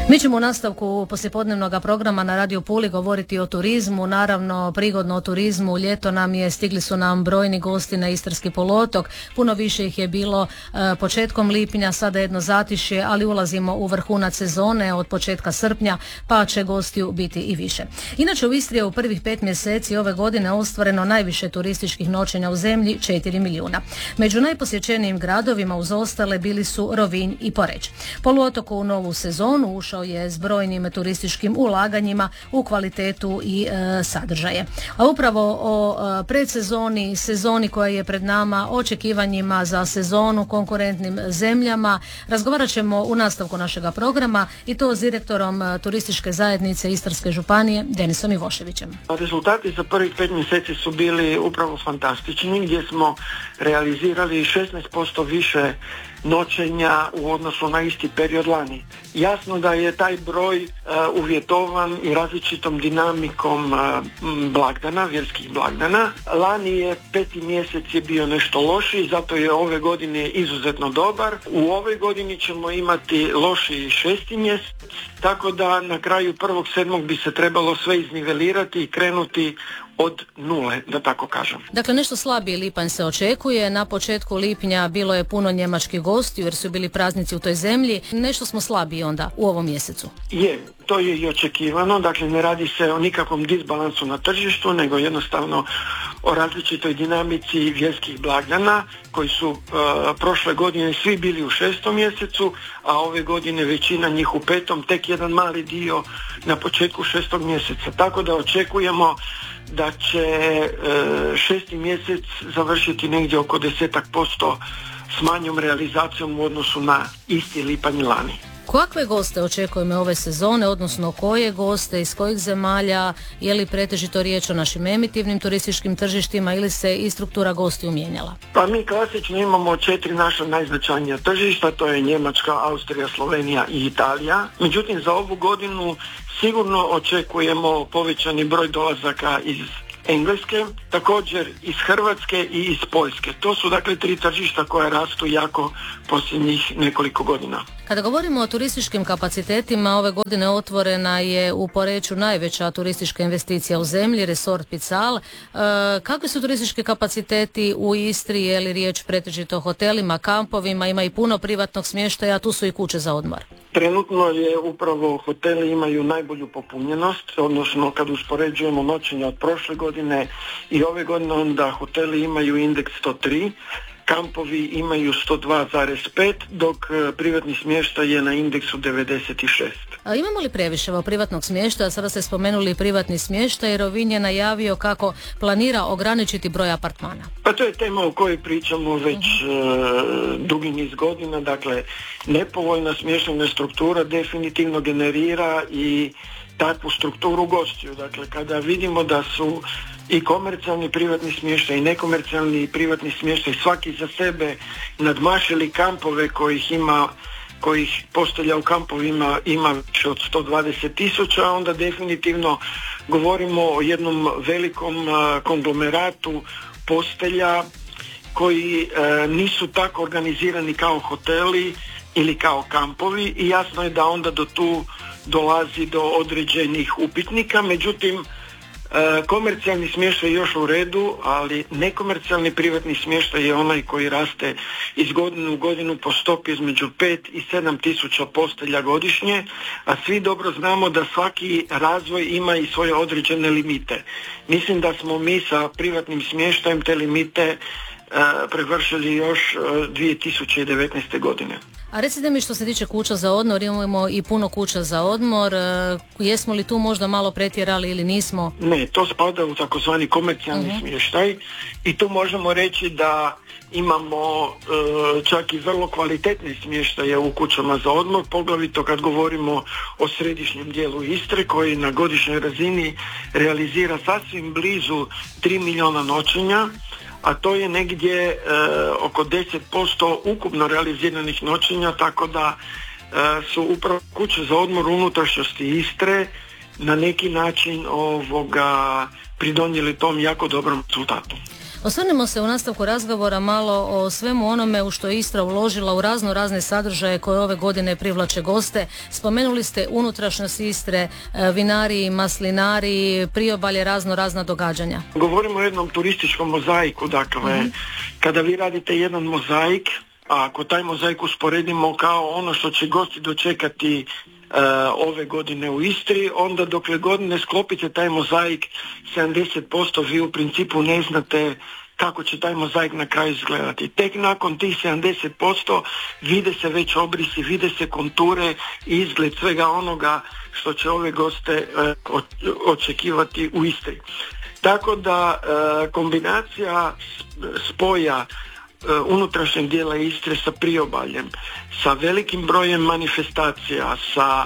Mi ćemo u nastavku poslijepodnevnog programa na Radio Puli govoriti o turizmu, naravno prigodno o turizmu. Ljeto nam je, stigli su nam brojni gosti na Istarski poluotok, puno više ih je bilo početkom lipnja, sada jedno zatišje, ali ulazimo u vrhunac sezone od početka srpnja, pa će gostiju biti i više. Inače u Istri je u prvih 5 mjeseci ove godine ostvareno najviše turističkih noćenja u zemlji, 4 milijuna. Među najposjećenijim gradovima uz ostale bili su Rovinj i Poreč. Poluotok u novu sezonu ušao je s brojnim turističkim ulaganjima u kvalitetu i sadržaje. A upravo o predsezoni, sezoni koja je pred nama, očekivanjima za sezonu, konkurentnim zemljama, razgovarat ćemo u nastavku našega programa i to s direktorom turističke zajednice Istarske županije Denisom Ivoševićem. Rezultati za prvih 5 mjeseci su bili upravo fantastični, gdje smo realizirali 16% više noćenja u odnosu na isti period lani. Jasno da je taj broj uvjetovan i različitom dinamikom blagdana, vjerskih blagdana. Lani je 5. mjesec je bio nešto lošiji, zato je ove godine izuzetno dobar. U ovoj godini ćemo imati lošiji 6. mjesec, tako da na kraju 1.7. bi se trebalo sve iznivelirati i krenuti od nule, da tako kažem. Dakle, nešto slabiji lipanj se očekuje. Na početku lipnja bilo je puno njemačkih gostiju jer su bili praznici u toj zemlji. Nešto smo slabiji onda u ovom mjesecu. To je i očekivano. Dakle, ne radi se o nikakvom disbalansu na tržištu, nego jednostavno o različitoj dinamici vjerskih blagdana koji su prošle godine svi bili u 6. mjesecu, a ove godine većina njih u 5., tek jedan mali dio na početku 6. mjeseca. Tako da očekujemo da će 6. mjesec završiti negdje oko 10% s manjom realizacijom u odnosu na isti lipanj lani. Kakve goste očekujemo ove sezone, odnosno koje goste, iz kojih zemalja, je li pretežito riječ o našim emitivnim turističkim tržištima ili se i struktura gostiju mijenjala? Pa mi klasično imamo 4 naša najznačajnija tržišta, to je Njemačka, Austrija, Slovenija i Italija. Međutim, za ovu godinu sigurno očekujemo povećani broj dolazaka iz Engleske, također iz Hrvatske i iz Poljske. To su dakle 3 tržišta koja rastu jako posljednjih nekoliko godina. Kada govorimo o turističkim kapacitetima, ove godine otvorena je u Poreču najveća turistička investicija u zemlji, resort Pical. Kakvi su turistički kapaciteti u Istri? Je li riječ pretežito o hotelima, kampovima, ima i puno privatnog smještaja, tu su i kuće za odmor? Trenutno je upravo hoteli imaju najbolju popunjenost, odnosno kad uspoređujemo noćenja od prošle godine i ove godine, onda hoteli imaju indeks 103, kampovi imaju 102,5, dok privatni smještaj je na indeksu 96. A imamo li previše privatnog smještaja? Sada ste spomenuli privatni smještaj, Rovinj je najavio kako planira ograničiti broj apartmana. Pa to je tema o kojoj pričamo već dugi niz godina. Dakle, nepovoljna smještajna struktura definitivno generira i takvu strukturu gostiju. Dakle, kada vidimo da su i komercijalni privatni smještaj i nekomercijalni privatni smještaj svaki za sebe nadmašili kampove kojih postelja u kampovima ima više od 120.000, onda definitivno govorimo o jednom velikom konglomeratu postelja koji nisu tako organizirani kao hoteli ili kao kampovi i jasno je da onda do tu dolazi do određenih upitnika. Međutim, komercijalni smještaj je još u redu, ali nekomercijalni privatni smještaj je onaj koji raste iz godine u godinu po stopi između 5 i 7 tisuća postelja godišnje, a svi dobro znamo da svaki razvoj ima i svoje određene limite. Mislim da smo mi sa privatnim smještajem te limite prevršili još 2019. godine. A recite mi, što se tiče kuća za odmor, imamo i puno kuća za odmor, jesmo li tu možda malo pretjerali ili nismo? Ne, to spada u takozvani komercijalni smještaj i tu možemo reći da imamo čak i vrlo kvalitetne smještaje u kućama za odmor, poglavito kad govorimo o središnjem dijelu Istre koji na godišnjoj razini realizira sasvim blizu 3 milijuna noćenja, a to je negdje oko 10% ukupno realiziranih noćenja, tako da su upravo kuće za odmor unutrašnjosti Istre na neki način pridonijeli tom jako dobrom rezultatu. Osvrnimo se u nastavku razgovora malo o svemu onome u što je Istra uložila u razne sadržaje koje ove godine privlače goste. Spomenuli ste unutrašnjost Istre, vinari, maslinari, priobalje, razna događanja. Govorimo o jednom turističkom mozaiku, dakle, kada vi radite jedan mozaik, a ako taj mozaik usporedimo kao ono što će gosti dočekati ove godine u Istri, onda dokle god ne sklopite taj mozaik 70% vi u principu ne znate kako će taj mozaik na kraju izgledati. Tek nakon tih 70% vide se već obrisi, vide se konture i izgled svega onoga što će ove goste očekivati u Istri. Tako da kombinacija spoja unutrašnjeg dijela Istre sa priobaljem, sa velikim brojem manifestacija, sa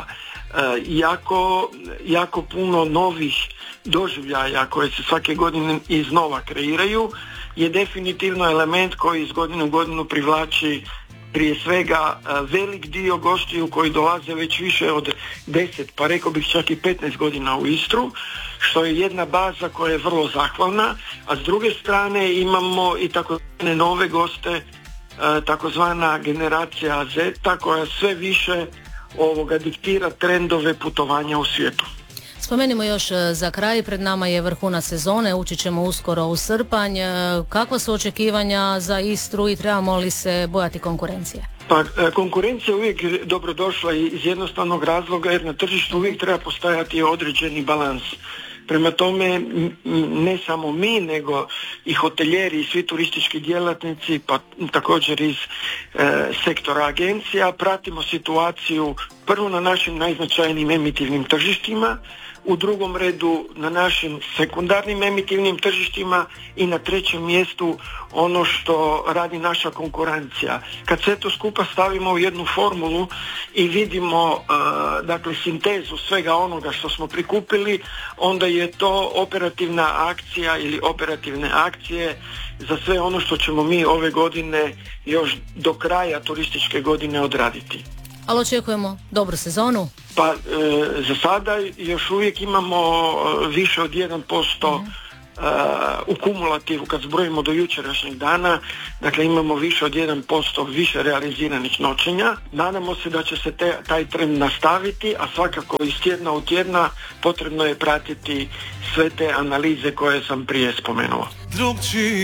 jako puno novih doživljaja koje se svake godine iznova kreiraju, je definitivno element koji iz godine u godinu privlači prije svega velik dio gostiju koji dolaze već više od 10, pa rekao bih čak i 15 godina u Istru, što je jedna baza koja je vrlo zahvalna, a s druge strane imamo i takozvane nove goste, takozvana generacija Z, koja sve više diktira trendove putovanja u svijetu. Spomenimo još za kraj, pred nama je vrhunac sezone, ući ćemo uskoro u srpanj. Kakva su očekivanja za Istru i trebamo li se bojati konkurencije? Pa konkurencija uvijek dobrodošla iz jednostavnog razloga jer na tržištu uvijek treba postojati određeni balans. Prema tome, ne samo mi, nego i hotelijeri i svi turistički djelatnici, pa također iz sektora agencija, pratimo situaciju prvo na našim najznačajnijim emitivnim tržištima, u drugom redu na našim sekundarnim emitivnim tržištima i na trećem mjestu ono što radi naša konkurencija. Kad sve to skupa stavimo u jednu formulu i vidimo dakle sintezu svega onoga što smo prikupili, onda je to operativna akcija ili operativne akcije za sve ono što ćemo mi ove godine još do kraja turističke godine odraditi. Ali očekujemo dobru sezonu? Pa za sada još uvijek imamo više od 1% u kumulativu kad zbrojimo do jučerašnjeg dana, dakle imamo više od 1% više realiziranih noćenja. Nadamo se da će se taj trend nastaviti, a svakako iz tjedna u tjedna potrebno je pratiti sve te analize koje sam prije spomenuo.